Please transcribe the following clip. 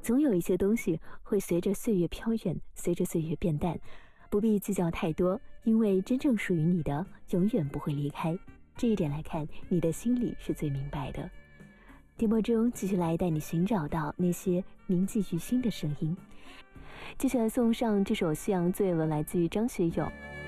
总有一些东西会随着岁月飘远，随着岁月变淡，不必计较太多，因为真正属于你的永远不会离开。这一点来看，你的心里是最明白的。点播中继续来带你寻找到那些铭记于心的声音。接下来送上这首《夕阳醉了》，来自于张学友。